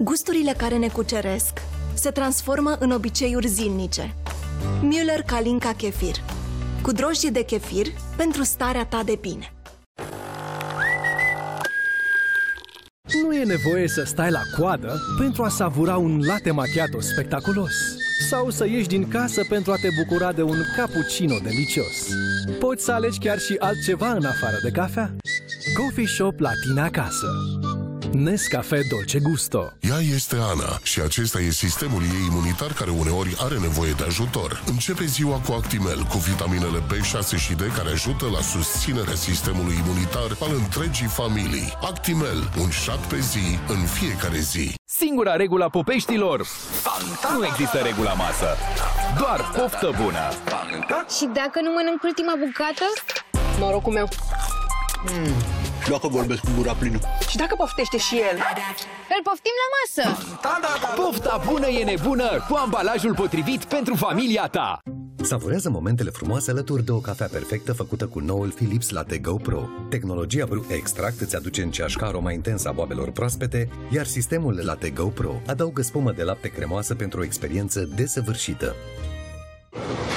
Gusturile care ne cuceresc se transformă în obiceiuri zilnice. Müller Kalinka Kefir, cu drojdie de kefir pentru starea ta de bine. Nu e nevoie să stai la coadă pentru a savura un latte macchiato spectaculos sau să ieși din casă pentru a te bucura de un cappuccino delicios. Poți să alegi chiar și altceva în afară de cafea. Coffee Shop la tine acasă. Nescafé Dolce Gusto. Ea este Ana și acesta e sistemul ei imunitar care uneori are nevoie de ajutor. Începe ziua cu Actimel, cu vitaminele B6 și D care ajută la susținerea sistemului imunitar al întregii familii. Actimel, un șat pe zi, în fiecare zi. Singura regulă a popeștilor: nu există regula masă, doar poftă bună. Și dacă nu mănânc ultima bucată? Norocul meu. Dacă vorbesc cu gura plină. Și dacă poftește și el? Îl poftim la masă! Pofta bună e nebună cu ambalajul potrivit pentru familia ta. Savurează momentele frumoase alături de o cafea perfectă făcută cu noul Philips Latte Go Pro. Tehnologia Brew Extract îți aduce în ceașcă aroma intensă a boabelor proaspete, iar sistemul Latte Go Pro adaugă spumă de lapte cremoasă pentru o experiență desăvârșită.